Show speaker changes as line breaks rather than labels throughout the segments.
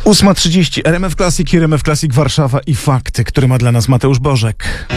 8:30, RMF Classic i RMF Classic Warszawa i fakty, które ma dla nas Mateusz Bożek.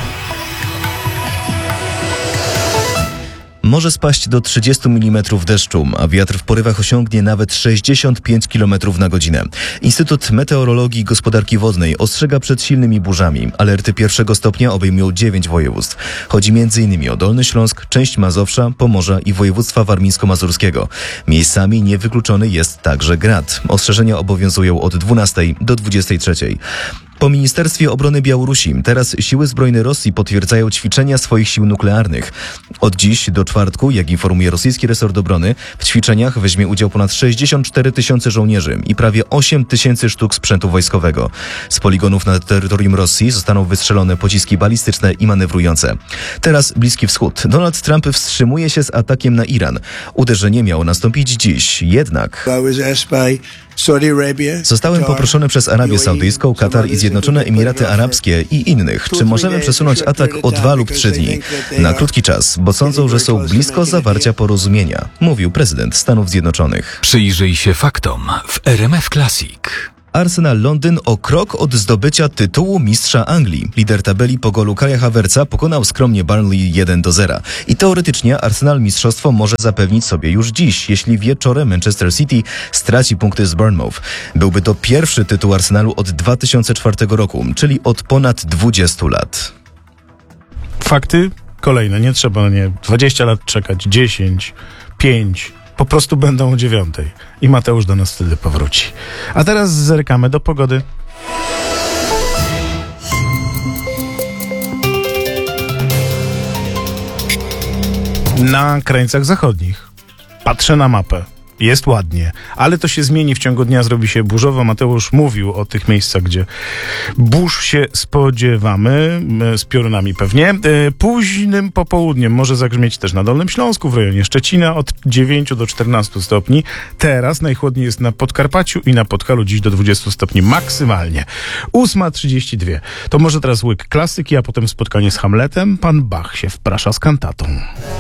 Może spaść do 30 mm deszczu, a wiatr w porywach osiągnie nawet 65 km na godzinę. Instytut Meteorologii i Gospodarki Wodnej ostrzega przed silnymi burzami. Alerty pierwszego stopnia obejmują 9 województw. Chodzi m.in. o Dolny Śląsk, część Mazowsza, Pomorza i województwa warmińsko-mazurskiego. Miejscami niewykluczony jest także grad. Ostrzeżenia obowiązują od 12 do 23. Po Ministerstwie Obrony Białorusi teraz siły zbrojne Rosji potwierdzają ćwiczenia swoich sił nuklearnych. Od dziś do czwartku, jak informuje rosyjski resort obrony, w ćwiczeniach weźmie udział ponad 64 tysiące żołnierzy i prawie 8 tysięcy sztuk sprzętu wojskowego. Z poligonów na terytorium Rosji zostaną wystrzelone pociski balistyczne i manewrujące. Teraz Bliski Wschód. Donald Trump wstrzymuje się z atakiem na Iran. Uderzenie miało nastąpić dziś, jednak zostałem poproszony przez Arabię Saudyjską, Katar i Zjednoczone Emiraty Arabskie i innych, czy możemy przesunąć atak o 2 lub 3 dni. Na krótki czas, bo sądzą, że są blisko zawarcia porozumienia, mówił prezydent Stanów Zjednoczonych.
Przyjrzyj się faktom w RMF Classic.
Arsenal Londyn o krok od zdobycia tytułu mistrza Anglii. Lider tabeli po golu Kaja Havertza pokonał skromnie Burnley 1-0. I teoretycznie Arsenal mistrzostwo może zapewnić sobie już dziś, jeśli wieczorem Manchester City straci punkty z Bournemouth. Byłby to pierwszy tytuł Arsenalu od 2004 roku, czyli od ponad 20 lat.
Fakty kolejne, nie trzeba na nie 20 lat czekać, 10, 5... Po prostu będą o 9 i Mateusz do nas wtedy powróci. A teraz zerkamy do pogody. Na krańcach zachodnich. Patrzę na mapę. Jest ładnie, ale to się zmieni w ciągu dnia, zrobi się burzowo. Mateusz mówił o tych miejscach, gdzie burz się spodziewamy, z piorunami pewnie. Późnym popołudniem może zagrzmieć też na Dolnym Śląsku, w rejonie Szczecina od 9 do 14 stopni. Teraz najchłodniej jest na Podkarpaciu i na Podhalu, dziś do 20 stopni maksymalnie. 8:32. To może teraz łyk klasyki, a potem spotkanie z Hamletem. Pan Bach się wprasza z kantatą.